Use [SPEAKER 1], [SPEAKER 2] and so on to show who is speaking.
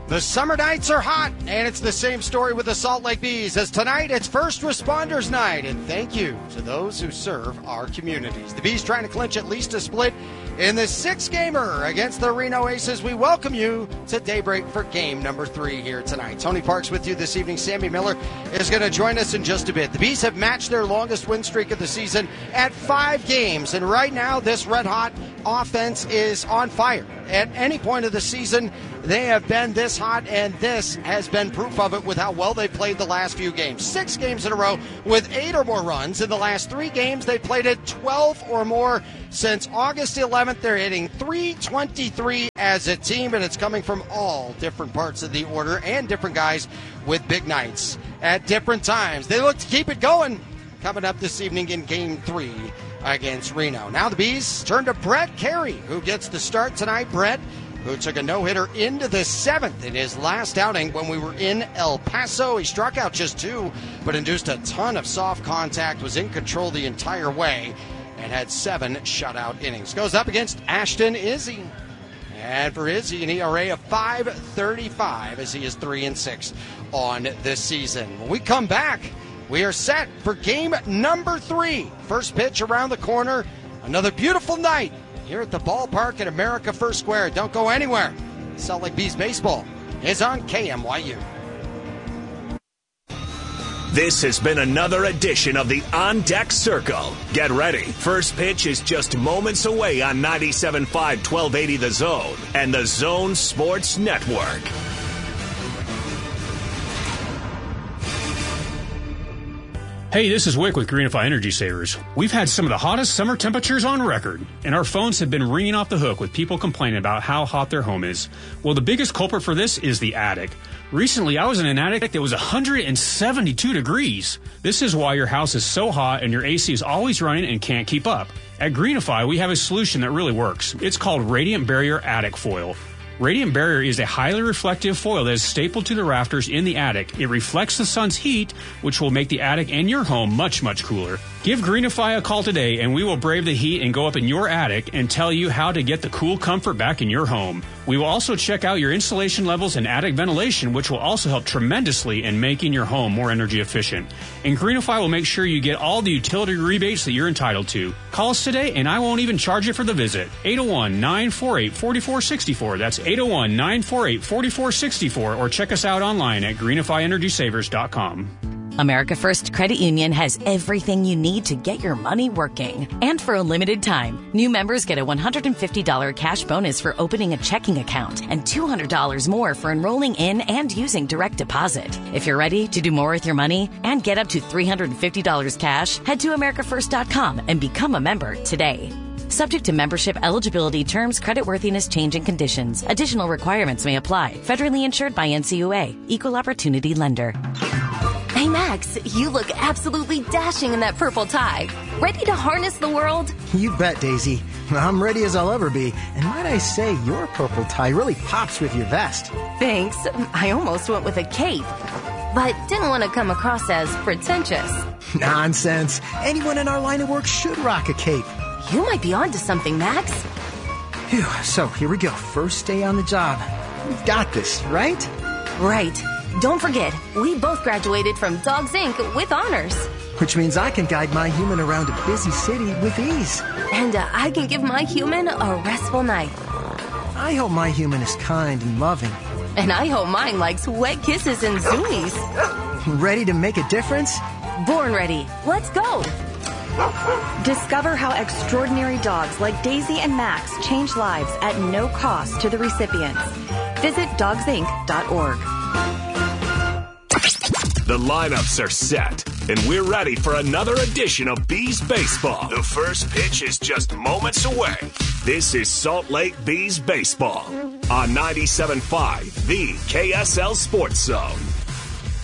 [SPEAKER 1] The summer nights are hot, and it's the same story with the Salt Lake Bees, as tonight it's First Responders Night, and thank you to those who serve our communities. The Bees trying to clinch at least a split in the six-gamer against the Reno Aces. We welcome you to Daybreak for game number 3 here tonight. Tony Parks with you this evening. Sammy Miller is going to join us in just a bit. The Bees have matched their longest win streak of the season at 5 games, and right now this red-hot offense is on fire. At any point of the season, they have been this hot, and this has been proof of it with how well they played the last few games. 6 games in a row with 8 or more runs. In the last 3 games, they played it 12 or more. Since August 11th, they're hitting .323 as a team, and it's coming from all different parts of the order and different guys with big nights at different times. They look to keep it going coming up this evening in Game 3 against Reno. Now the Bees turn to Brett Carey, who gets the start tonight. Brett, who took a no-hitter into the 7th in his last outing when we were in El Paso. He struck out just 2, but induced a ton of soft contact, was in control the entire way, and had 7 shutout innings. Goes up against Ashton Izzy. And for Izzy, an ERA of .535 as he is 3-6 on this season. When we come back, we are set for game number 3. First pitch around the corner. Another beautiful night here at the ballpark at America First Square. Don't go anywhere. Salt Lake Bees baseball is on KMYU.
[SPEAKER 2] This has been another edition of the On Deck Circle. Get ready. First pitch is just moments away on 97.5 1280 The Zone and the Zone Sports Network.
[SPEAKER 3] Hey, this is Wick with Greenify Energy Savers. We've had some of the hottest summer temperatures on record, and our phones have been ringing off the hook with people complaining about how hot their home is. Well, the biggest culprit for this is the attic. Recently, I was in an attic that was 172 degrees. This is why your house is so hot and your AC is always running and can't keep up. At Greenify, we have a solution that really works. It's called Radiant Barrier Attic Foil. Radiant Barrier is a highly reflective foil that is stapled to the rafters in the attic. It reflects the sun's heat, which will make the attic and your home much, much cooler. Give Greenify a call today, and we will brave the heat and go up in your attic and tell you how to get the cool comfort back in your home. We will also check out your insulation levels and attic ventilation, which will also help tremendously in making your home more energy efficient. And Greenify will make sure you get all the utility rebates that you're entitled to. Call us today, and I won't even charge you for the visit. 801-948-4464. That's 801-948-4464. Or check us out online at greenifyenergysavers.com.
[SPEAKER 4] America First Credit Union has everything you need to get your money working. And for a limited time, new members get a $150 cash bonus for opening a checking account and $200 more for enrolling in and using direct deposit. If you're ready to do more with your money and get up to $350 cash, head to americafirst.com and become a member today. Subject to membership eligibility, terms, creditworthiness, change, and conditions. Additional requirements may apply. Federally insured by NCUA. Equal Opportunity Lender.
[SPEAKER 5] Hey, Max, you look absolutely dashing in that purple tie. Ready to harness the world?
[SPEAKER 6] You bet, Daisy. I'm ready as I'll ever be. And might I say, your purple tie really pops with your vest.
[SPEAKER 5] Thanks. I almost went with a cape, but didn't want to come across as pretentious.
[SPEAKER 6] Nonsense. Anyone in our line of work should rock a cape.
[SPEAKER 5] You might be onto something, Max.
[SPEAKER 6] Phew, so here we go. First day on the job. We've got this, right?
[SPEAKER 5] Right. Don't forget, we both graduated from Dogs Inc. with honors.
[SPEAKER 6] Which means I can guide my human around a busy city with ease.
[SPEAKER 5] And I can give my human a restful night.
[SPEAKER 6] I hope my human is kind and loving.
[SPEAKER 5] And I hope mine likes wet kisses and zoomies.
[SPEAKER 6] Ready to make a difference?
[SPEAKER 5] Born ready. Let's go.
[SPEAKER 7] Discover how extraordinary dogs like Daisy and Max change lives at no cost to the recipients. Visit dogsinc.org.
[SPEAKER 2] The lineups are set, and we're ready for another edition of Bees Baseball. The first pitch is just moments away. This is Salt Lake Bees Baseball on 97.5, the KSL Sports Zone.